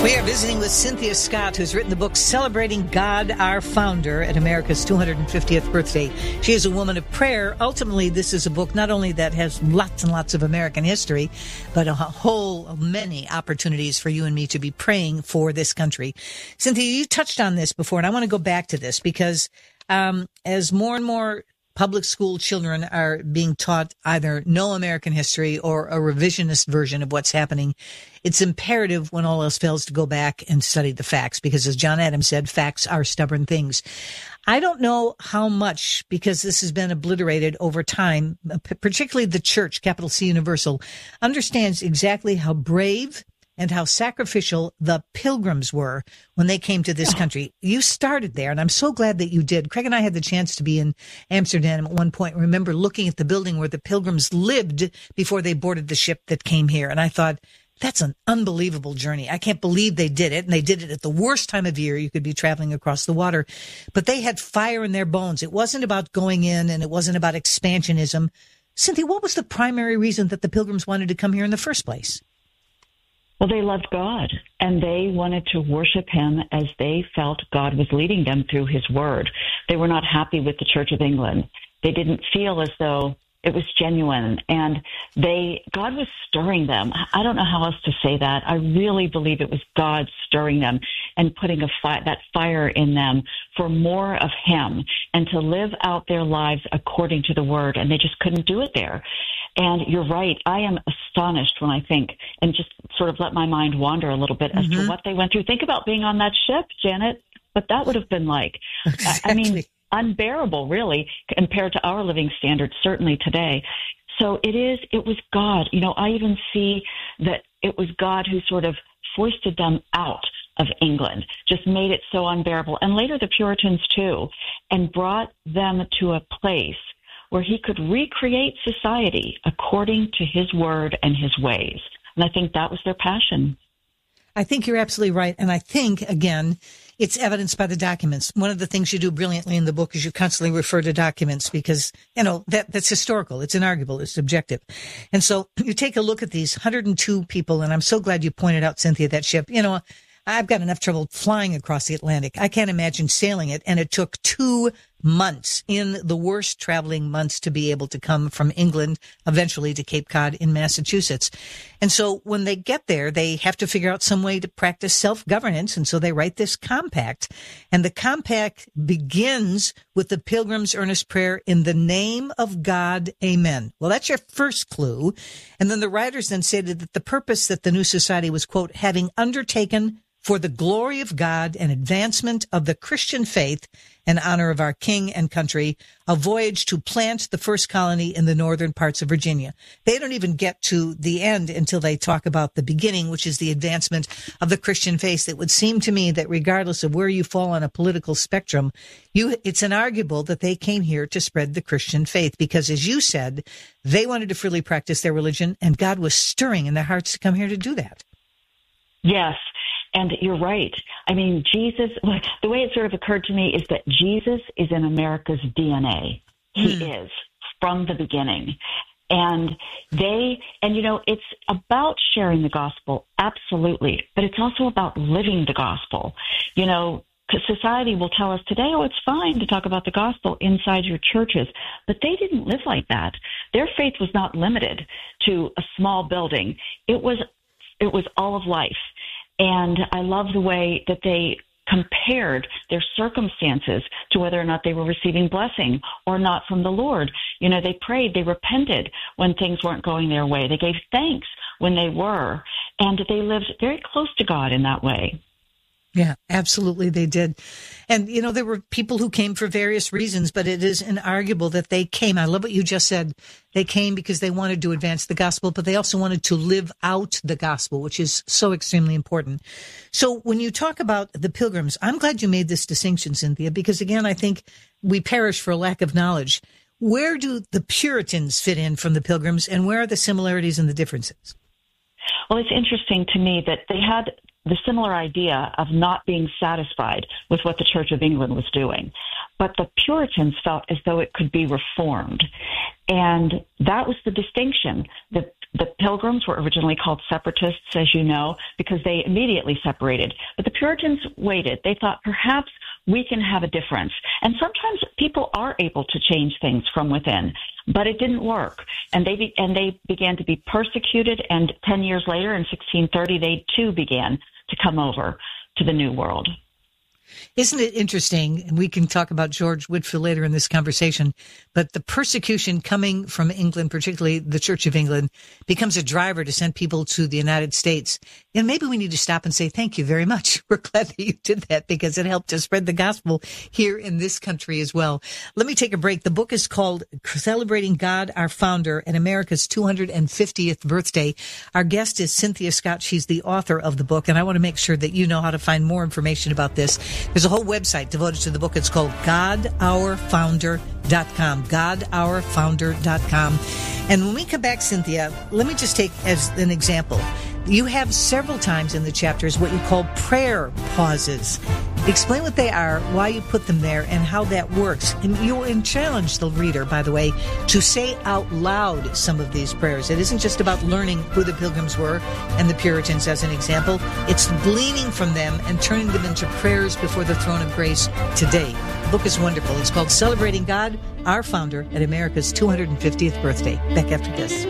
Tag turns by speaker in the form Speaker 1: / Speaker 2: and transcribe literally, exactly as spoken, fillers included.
Speaker 1: We are visiting with Cynthia Scott, who's written the book Celebrating God, Our Founder, at America's two hundred fiftieth birthday. She is a woman of prayer. Ultimately, this is a book not only that has lots and lots of American history, but a whole many opportunities for you and me to be praying for this country. Cynthia, you touched on this before, and I want to go back to this because um, as more and more public school children are being taught either no American history or a revisionist version of what's happening, it's imperative when all else fails to go back and study the facts because, as John Adams said, facts are stubborn things. I don't know how much, because this has been obliterated over time, particularly the church, capital C Universal, understands exactly how brave and how sacrificial the Pilgrims were when they came to this country. You started there, and I'm so glad that you did. Craig and I had the chance to be in Amsterdam at one point. Remember looking at the building where the Pilgrims lived before they boarded the ship that came here. And I thought, that's an unbelievable journey. I can't believe they did it. And they did it at the worst time of year you could be traveling across the water. But they had fire in their bones. It wasn't about going in, and it wasn't about expansionism. Cynthia, what was the primary reason that the Pilgrims wanted to come here in the first place?
Speaker 2: Well, they loved God, and they wanted to worship him as they felt God was leading them through his word. They were not happy with the Church of England. They didn't feel as though it was genuine, and they God was stirring them. I don't know how else to say that. I really believe it was God stirring them and putting a fi- that fire in them for more of him and to live out their lives according to the word, and they just couldn't do it there. And you're right. I am astonished when I think and just sort of let my mind wander a little bit as mm-hmm. to what they went through. Think about being on that ship, Janet, what that would have been like.
Speaker 1: Exactly.
Speaker 2: I mean, unbearable, really, compared to our living standards, certainly today. So it is, it was God. You know, I even see that it was God who sort of foisted them out of England, just made it so unbearable. And later the Puritans, too, and brought them to a place where he could recreate society according to his word and his ways. And I think that was their passion.
Speaker 1: I think you're absolutely right. And I think, again, it's evidenced by the documents. One of the things you do brilliantly in the book is you constantly refer to documents because, you know, that that's historical. It's inarguable. It's objective. And so you take a look at these one hundred two people, and I'm so glad you pointed out, Cynthia, that ship. You know, I've got enough trouble flying across the Atlantic. I can't imagine sailing it. And it took two months, in the worst traveling months, to be able to come from England eventually to Cape Cod in Massachusetts. And so when they get there, they have to figure out some way to practice self-governance. And so they write this compact. And the compact begins with the Pilgrim's earnest prayer, "In the name of God, amen." Well, that's your first clue. And then the writers then stated that the purpose that the new society was, quote, having undertaken for the glory of God and advancement of the Christian faith and honor of our king and country, a voyage to plant the first colony in the northern parts of Virginia. They don't even get to the end until they talk about the beginning, which is the advancement of the Christian faith. It would seem to me that regardless of where you fall on a political spectrum, you, it's inarguable that they came here to spread the Christian faith because, as you said, they wanted to freely practice their religion, and God was stirring in their hearts to come here to do that.
Speaker 2: Yes. And you're right. I mean, Jesus, the way it sort of occurred to me is that Jesus is in America's D N A. He mm. is from the beginning. And they, and you know, it's about sharing the gospel, absolutely, but it's also about living the gospel. You know, society will tell us today, oh, it's fine to talk about the gospel inside your churches, but they didn't live like that. Their faith was not limited to a small building. It was, it was all of life. And I love the way that they compared their circumstances to whether or not they were receiving blessing or not from the Lord. You know, they prayed, they repented when things weren't going their way. They gave thanks when they were, and they lived very close to God in that way.
Speaker 1: Yeah, absolutely they did. And, you know, there were people who came for various reasons, but it is inarguable that they came. I love what you just said. They came because they wanted to advance the gospel, but they also wanted to live out the gospel, which is so extremely important. So when you talk about the Pilgrims, I'm glad you made this distinction, Cynthia, because, again, I think we perish for a lack of knowledge. Where do the Puritans fit in from the Pilgrims, and where are the similarities and the differences?
Speaker 2: Well, it's interesting to me that they had the similar idea of not being satisfied with what the Church of England was doing. But the Puritans felt as though it could be reformed. And that was the distinction. The The Pilgrims were originally called Separatists, as you know, because they immediately separated. But the Puritans waited. They thought perhaps we can have a difference. And sometimes people are able to change things from within, but it didn't work. And they be, and they began to be persecuted. And ten years later, in sixteen thirty, they too began to come over to the New World.
Speaker 1: Isn't it interesting? And we can talk about George Whitefield later in this conversation, but the persecution coming from England, particularly the Church of England, becomes a driver to send people to the United States. And maybe we need to stop and say, thank you very much. We're glad that you did that because it helped to spread the gospel here in this country as well. Let me take a break. The book is called Celebrating God, Our Founder, and America's two hundred fiftieth Birthday. Our guest is Cynthia Scott. She's the author of the book, and I want to make sure that you know how to find more information about this. There's a whole website devoted to the book. It's called God Our Founder dot com, God Our Founder dot com. And when we come back, Cynthia, let me just take as an example. You have several times in the chapters what you call prayer pauses. Explain what they are, why you put them there, and how that works. And you challenge the reader, by the way, to say out loud some of these prayers. It isn't just about learning who the Pilgrims were and the Puritans as an example. It's gleaning from them and turning them into prayers before the throne of grace today. The book is wonderful. It's called Celebrating God, Our Founder, at America's two hundred fiftieth Birthday. Back after this.